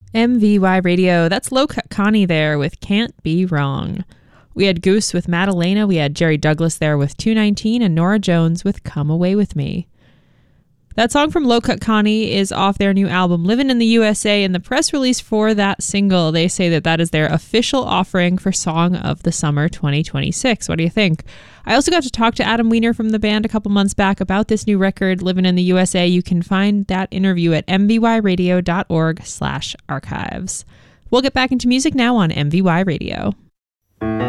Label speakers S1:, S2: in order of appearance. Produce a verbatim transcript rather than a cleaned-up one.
S1: M V Y Radio. That's Low Cut Connie there with Can't Be Wrong. We had Goose with Madalena. We had Jerry Douglas there with two nineteen and Nora Jones with Come Away With Me. That song from Low Cut Connie is off their new album, Livin' in the U S A, and the press release for that single, they say that that is their official offering for Song of the Summer twenty twenty-six. What do you think? I also got to talk to Adam Weiner from the band a couple months back about this new record, Livin' in the U S A. You can find that interview at m v y radio dot org slash archives. We'll get back into music now on M V Y Radio.